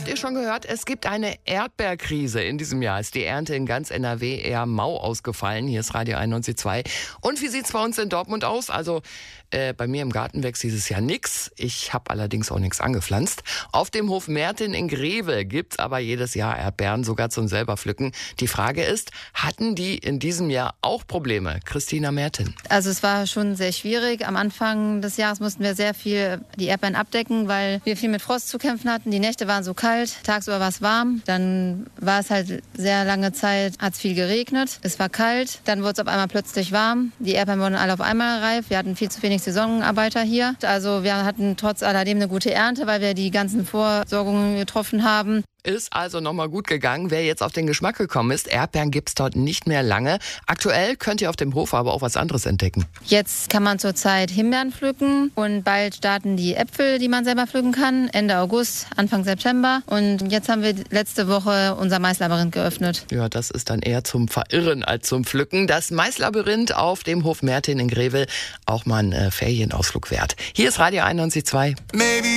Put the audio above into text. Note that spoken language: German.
Habt ihr schon gehört, es gibt eine Erdbeerkrise in diesem Jahr. Ist die Ernte in ganz NRW eher mau ausgefallen. Hier ist Radio 91.2. Und wie sieht's bei uns in Dortmund aus? Also bei mir im Garten wächst dieses Jahr nix. Ich habe allerdings auch nichts angepflanzt. Auf dem Hof Mertin in Greve gibt's aber jedes Jahr Erdbeeren, sogar zum selber pflücken. Die Frage ist, hatten die in diesem Jahr auch Probleme? Christina Mertin. Also es war schon sehr schwierig. Am Anfang des Jahres mussten wir sehr viel die Erdbeeren abdecken, weil wir viel mit Frost zu kämpfen hatten. Die Nächte waren so kalt, tagsüber war es warm. Dann war es halt sehr lange Zeit, hat es viel geregnet. Es war kalt, dann wurde es auf einmal plötzlich warm. Die Erdbeeren wurden alle auf einmal reif. Wir hatten viel zu wenig Saisonarbeiter hier. Also wir hatten trotz alledem eine gute Ernte, weil wir die ganzen Vorsorgungen getroffen haben. Ist also nochmal gut gegangen. Wer jetzt auf den Geschmack gekommen ist, Erdbeeren gibt's dort nicht mehr lange. Aktuell könnt ihr auf dem Hof aber auch was anderes entdecken. Jetzt kann man zurzeit Himbeeren pflücken und bald starten die Äpfel, die man selber pflücken kann. Ende August, Anfang September. Und jetzt haben wir letzte Woche unser Maislabyrinth geöffnet. Ja, das ist dann eher zum Verirren als zum Pflücken. Das Maislabyrinth auf dem Hof Mertin in Greve, auch mal ein Ferienausflug wert. Hier ist Radio 91.2.